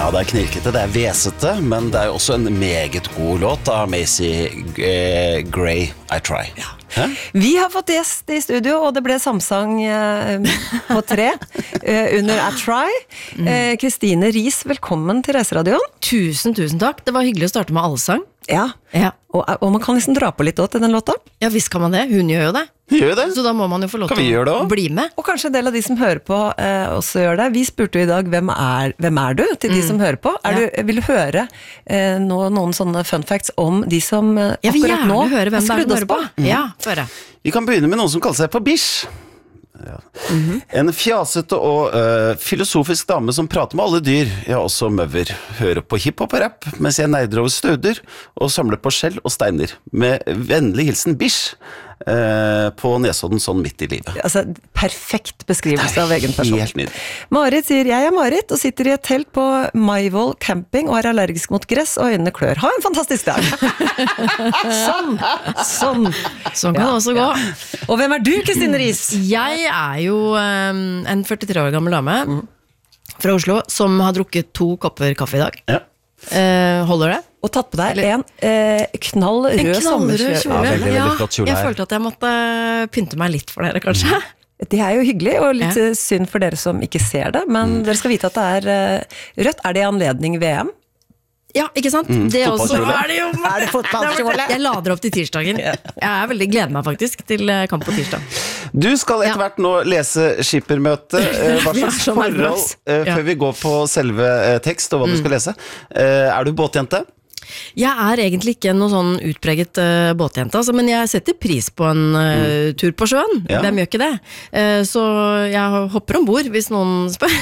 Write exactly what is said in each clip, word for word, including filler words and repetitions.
Ja, det er knirkete, det er vesete, men det er jo også en meget god låt av Macy eh, Gray, I Try. Ja. Hæ? Vi har fått gjest i studio, og det ble samsang eh, på tre eh, under I Try. Eh, Kristine Riis, velkommen til Reiseradioen. Tusen, tusen takk. Det var hyggelig å starte med allsang. Ja, Ja. og, og man kan liksom dra på litt også til den låta. Ja, visst kan man det. Hun gjør jo det. Gjør det? Så da må man jo få lov Kan til vi gjøre det å også? bli med. Og kanskje en del av de som hører på eh, også gjør det. Vi spurte jo i dag, hvem er, hvem er du til de som hører på? Er Ja. du, vil du høre eh, nå, noen sånne fun facts om de som eh, Jeg vil akkurat gjerne nå høre hvem har det er skrudd som oss hører på. Ja, få høre. Vi kan begynne med noen som kaller seg for Bish. Ja. Mm-hmm. En fjasete og uh, filosofisk dame som prater med alle dyr, ja, også møver, hører på hiphop og rap, mens jeg nerder over støder og samler på skjell og steiner. Med vennlig hilsen Bish uh, på Nesodden sånn midt i livet. Altså, perfekt beskrivelse av egen person. Helt nydelig. Marit sier, jeg er Marit og sitter i et telt på Maivoll camping og er allergisk mot gress og øynene klør. Ha en fantastisk dag! sånn, sånn. Sånn kan det også gå. Og hvem er du, Kristine Riis? Jeg er jo um, en førtitre år gammel dame fra Oslo som har drukket to kopper kaffe i dag. Ja. Eh, holder det? Og tatt på deg en eh, knall rød En knallrød sommerkjole. kjole. Ja, veldig, veldig flott kjole jeg her. følte at jeg måtte pynte meg litt for dere, kanskje. Det er jo hyggelig, og litt Ja. eh, synd for dere som ikke ser det, men dere skal vite at det er eh, rødt. Er det i anledning V M? Ja, ikke sant? det også fotballkjole. er det jo. Er det fotballkjole? Jeg lader opp til tirsdagen. Jeg er veldig gleder meg faktisk til eh, kamp på tirsdag. Du skal etter Ja. hvert nå lese skippermøte. Eh, Hva Vi er slags så forhold, nervøs. eh, Ja. før vi går på selve eh, tekst og hva du skal lese. Eh, Er du båtjente? Jeg er egentlig ikke noe sånn utpreget uh, båtjente, altså, men jeg setter pris på en uh, tur på sjøen. Ja. Hvem gjør ikke det? Uh, så jeg hopper ombord hvis noen spør.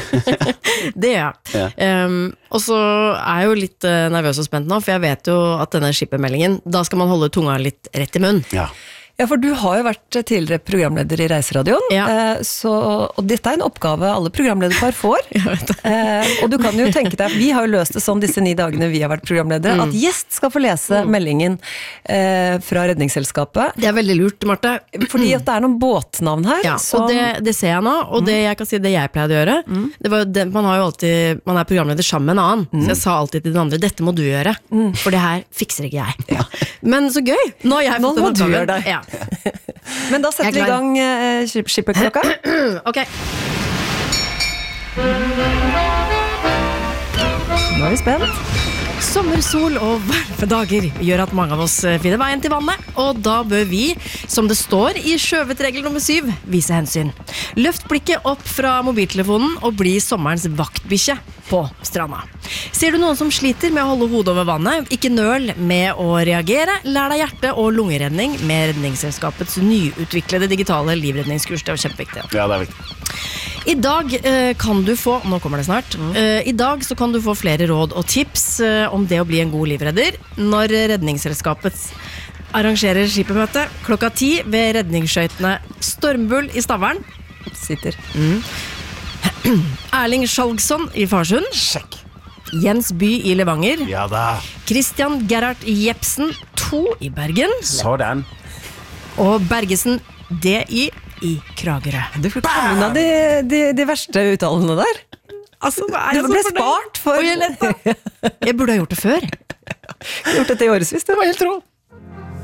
det gjør jeg. Ja. Um, og så er jeg jo litt uh, nervøs og spent nå, for jeg vet jo at denne skippermeldingen, da skal man holde tunga litt rett i munnen. Ja. Ja, for du har jo vært tidligere programleder i Reiseradioen, Ja. eh, så, og dette er en oppgave alle programlederpar får. Eh, og du kan jo tenke deg, vi har jo løst det sånn disse ni dagene vi har vært programledere, at gjest skal få lese meldingen eh, fra Redningsselskapet, Det er veldig lurt, Marte. fordi at det er noen båtnavn her. Ja, som- og det, det ser jeg nå, og det jeg kan si det jeg pleide å gjøre, det var jo det, man har jo alltid, man er programleder sammen med en annen, så jeg sa alltid til den andre, dette må du gjøre, for det her fikser ikke jeg. Men så gøy! Nå har jeg Nå fått den må du oppgaven. gjøre det. Ja. Men da setter vi Jeg i er klar. gang eh, skip- skipperklokka. Ok. Nå er vi spent. Sommersol og varme dager gjør at mange av oss finner veien til vannet, og da bør vi, som det står i sjøvetregel nummer syv, vise hensyn. Løft blikket opp fra mobiltelefonen og bli sommerens vaktbikkje på stranda. Ser du noen som sliter med å holde hodet over vannet, ikke nøl med å reagere, lær deg hjerte- og lungeredning med Redningsselskapets nyutviklede digitale livredningskurs. Det var kjempeviktig. Ja, det er viktig. I dag eh, kan du få, nå kommer det snart, eh, i dag så kan du få flere råd og tips eh, om det å bli en god livredder når Redningsselskapets arrangerer skipemøte klokka ti ved redningsskøytene Stormbull i Stavern. Sitter. Erling Skjalgsson i Farsund. Sjekk. Jens By i Levanger. Ja da. Christian Gerhard Jepsen to i Bergen. Sådan. Og Bergesen D Y i Kragerø. Du får ta unna de, de, de verste uttalene der. Altså, er Du jeg så ble fornøyd? spart for Og jeg lette. Jeg burde ha gjort det før. gjort dette i årevis. Det var helt rå.